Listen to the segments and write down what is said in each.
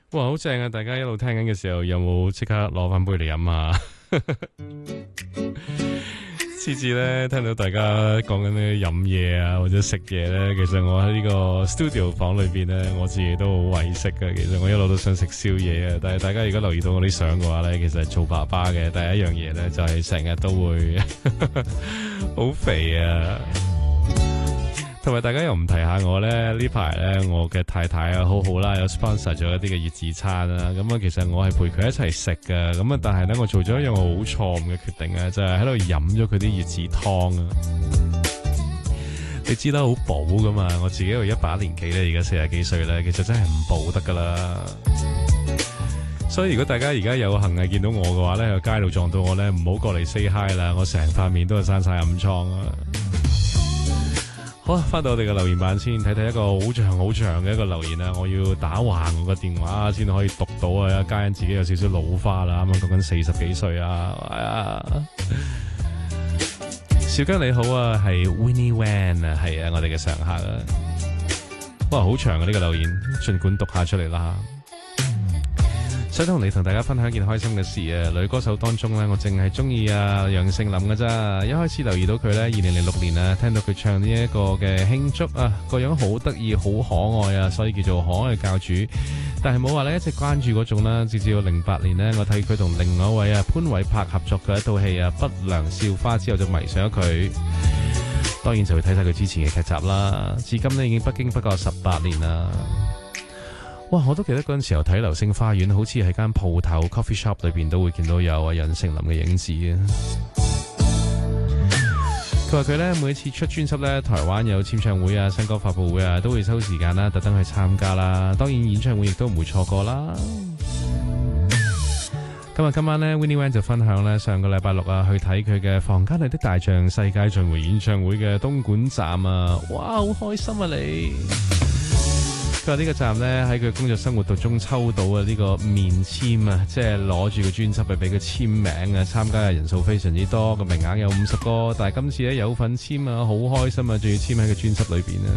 哇，好正啊！大家一路聽緊嘅時候，有冇即刻攞翻杯嚟飲啊？次次咧聽到大家講緊啲飲嘢啊或者食嘢咧，其實我喺呢個 studio 房裏邊咧，我自己都好為食嘅。其實我一路都想食宵夜啊，但係大家如果留意到我啲相嘅話咧，其實做爸爸嘅第一樣嘢咧就係成日都會好肥啊。同埋大家又唔提下我咧，呢排咧我嘅太太啊好好啦，有 sponsor 咗一啲嘅熱子餐啦。咁啊，其實我係陪佢一齊食嘅。咁啊，但係咧我做咗一樣好錯誤嘅決定啊，就係喺度飲咗佢啲熱子湯啊。你知得好補噶嘛？我自己又100年紀咧，而家40幾歲咧，其實真係唔補得噶啦。所以如果大家而家有幸係見到我嘅話咧，喺街度撞到我咧，唔好過嚟 say hi 啦，我成塊面都係生晒暗瘡啊！好，翻到我哋嘅留言版先，睇睇一個好長好長嘅一個留言啊！我要打橫我個電話先可以讀到啊！家人自己有少少老花啦，啱啱講緊40幾歲啊！哎呀，小姜你好啊，係 Winnie Wan 啊，係啊，我哋嘅常客啊！哇，好長啊呢個留言，盡管讀下出嚟啦。想同大家分享一件開心嘅事啊！女歌手當中咧，我淨係中意啊楊丞琳㗎咋。一開始留意到佢咧，2006年啊，聽到佢唱呢一個嘅慶祝啊，個樣好得意，好可愛啊，所以叫做可愛教主。但係冇話咧一直關注嗰種啦，直至到08年呢，我睇佢同另外一位啊潘瑋柏合作嘅一套戲啊《不良校花》之後就迷上咗佢。當然就會睇晒佢之前嘅劇集啦。至今呢，已經不經不覺18年啦。哇！我都記得嗰陣時候睇流星花園，好似喺間鋪頭 coffee shop 裏邊都會見到有啊楊丞琳嘅影子啊。佢話佢咧每次出專輯咧，台灣有簽唱會啊、新歌發佈會啊，都會抽時間啦，特登去參加啦。當然演唱會亦都唔會錯過啦。今晚咧 Winnie Wan 就分享咧上個禮拜六啊去睇佢嘅房間裏的大象世界巡迴演唱會嘅東莞站啊！哇，好開心啊你！佢話呢個站咧喺佢工作生活途中抽到啊呢個面簽啊，即係攞住個專輯去俾佢簽名啊，參加嘅人數非常之多，個名額有50個，但係今次咧有份簽啊，好開心啊，仲要簽喺個專輯裏邊啊！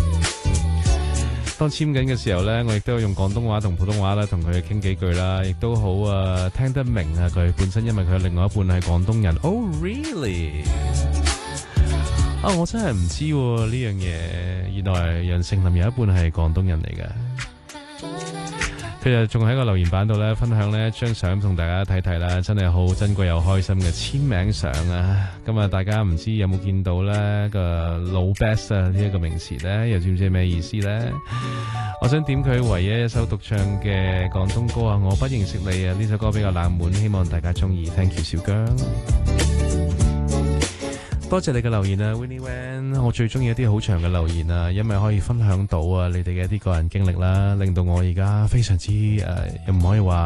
當簽緊嘅時候咧，我亦都有用廣東話同普通話啦同佢傾幾句啦，亦都好啊聽得明啊佢本身，因為佢另外一半係廣東人。Oh really？啊！我真係唔知呢樣嘢，原來楊丞琳有一半係廣東人嚟嘅。佢就仲喺個留言板度咧分享呢一張相同大家睇睇啦，真係好珍貴又開心嘅簽名相啊！咁啊，大家唔知有冇見到呢個老 best 啊呢一個名詞呢？又知唔知係咩意思呢？我想點佢唯一一首獨唱嘅廣東歌啊！我不認識你啊！呢首歌比較冷門，希望大家中意。Thank you，小姜。多謝你嘅留言啊 Winnie Wan， 我最中意一啲好長嘅留言啊，因為可以分享到啊你哋嘅一啲個人經歷啦，令到我而家非常之又唔可以話